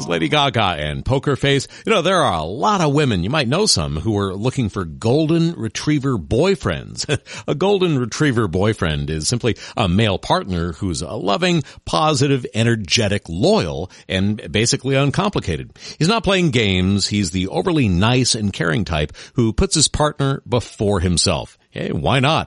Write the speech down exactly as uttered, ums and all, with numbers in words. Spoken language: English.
Lady Gaga and Poker Face. You know, there are a lot of women, you might know some, who are looking for golden retriever boyfriends. A golden retriever boyfriend is simply a male partner who's a loving, positive, energetic, loyal, and basically uncomplicated. He's not playing games. He's the overly nice and caring type who puts his partner before himself. Hey, why not?